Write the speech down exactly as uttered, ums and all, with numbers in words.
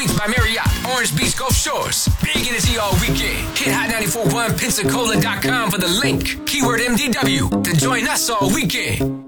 Suites by Marriott, Orange Beach Gulf Shores. Big Energy all weekend. Hit hot ninety-four point one pensacola dot com for the link. Keyword M D W to join us all weekend.